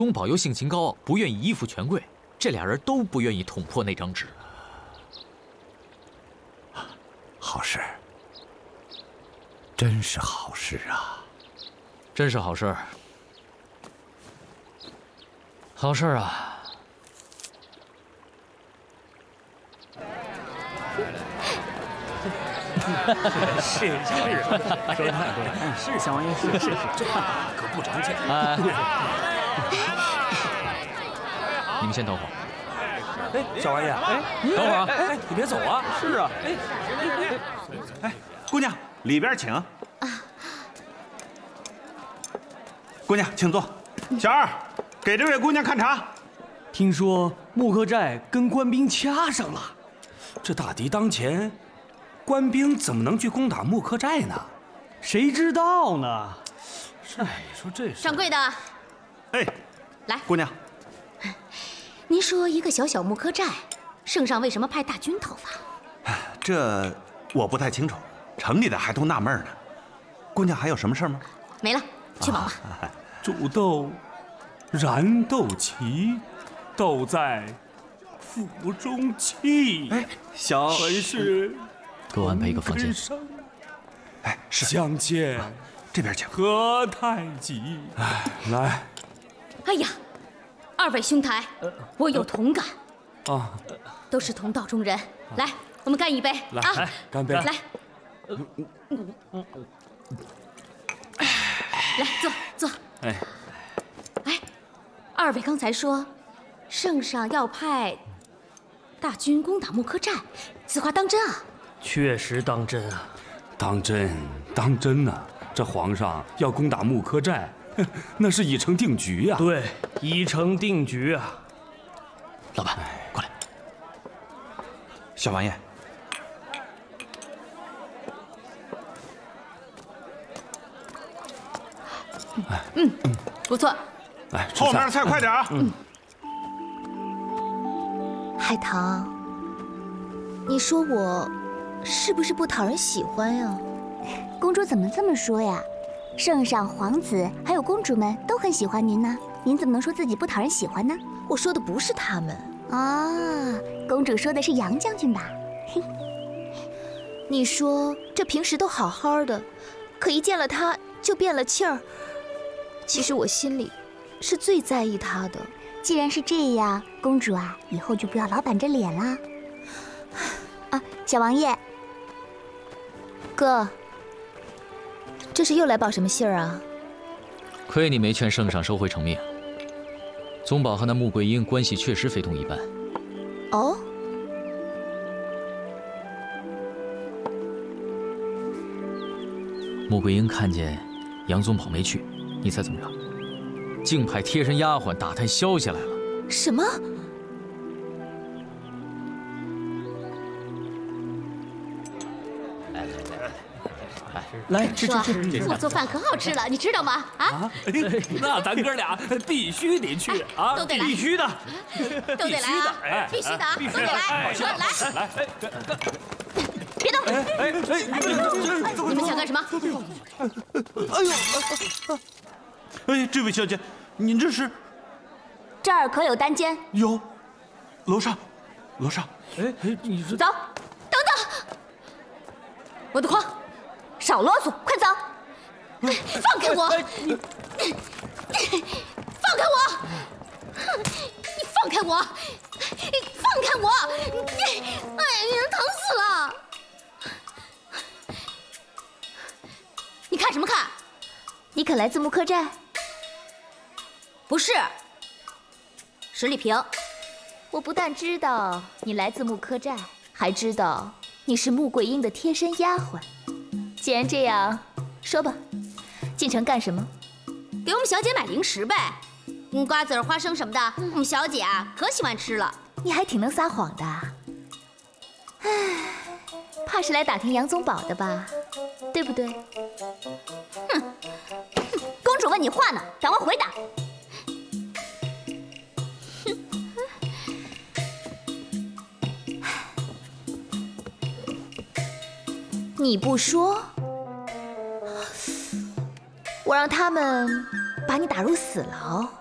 宫保又性情高傲，不愿意依附权贵，这俩人都不愿意捅破那张纸。 好事，真是好事啊！ 真是好事，好事啊！ 是说的太对了，是小王爷，是，这可不常见。 你们先等会儿。 哎，小王爷， 等会儿啊！ 哎，你别走啊！是啊， 哎，姑娘里边请。姑娘请坐。小二，给这位姑娘看茶。 听说木刻寨跟官兵掐上了， 这大敌当前，官兵怎么能去攻打木刻寨呢？ 谁知道呢？ 哎，说这是掌柜的， 哎， 来， 姑娘， 您说一个小小木刻寨，圣上为什么派大军讨伐？ 这我不太清楚，城里的还都纳闷呢。姑娘还有什么事吗？ 没了，去忙吧。 煮豆，燃豆萁，豆在釜中泣。 哎，小本是给我安排一个房间。 哎，是相见这边请。 何太急？哎，来哎呀，二位兄台，我有同感， 啊， 都是同道中人。来，我们干一杯啊！ 来，干杯！ 来，来坐。 哎， 二位刚才说，圣上要派大军攻打木刻寨，此话当真啊？ 确实当真啊！ 当真呐！这皇上要攻打木刻寨，那是已成定局呀。 对，已成定局啊！ 老板，过来。 小王爷， 不错。 来，吃后面菜。 菜快点啊！ 海棠，你说我是不是不讨人喜欢呀？ 公主怎么这么说呀？圣上、皇子还有公主们都很喜欢您呢，您怎么能说自己不讨人喜欢呢？ 我说的不是他们啊，公主说的是杨将军吧？ 你说这平时都好好的，可一见了他就变了气儿。其实我心里是最在意他的。 既然是这样，公主啊，以后就不要老板着脸啦。啊，小王爷， 哥，这是又来报什么信儿啊？ 亏你没劝圣上收回成命。宗保和那穆桂英关系确实非同一般。 哦， 穆桂英看见杨宗保没去，你猜怎么着？竟派贴身丫鬟打探消息来了。 什么？ 来吃。 我做饭可好吃了，你知道吗？啊， 那咱哥俩必须得去啊！ 都得来， 必须的， 都得来啊！必须的啊，都得来，来，别动！你们想干什么？ 哎，这位小姐，您这是？ 这儿可有单间？ 有，楼上。 哎，你是走，等等！我的筐， 少啰嗦，快走！ 放开我！放开我！你放开我！放开我！哎，疼死了！你看什么看？ 你可来自木刻寨？ 不是，史丽萍。 我不但知道你来自木刻寨，还知道你是穆桂英的贴身丫鬟。既然这样，说吧，进城干什么？ 给我们小姐买零食呗，瓜子儿、花生什么的，我们小姐啊可喜欢吃了。 你还挺能撒谎的。唉，怕是来打听杨宗保的吧？对不对？ 哼，公主问你话呢，赶快回答。 你不说，我让他们把你打入死牢。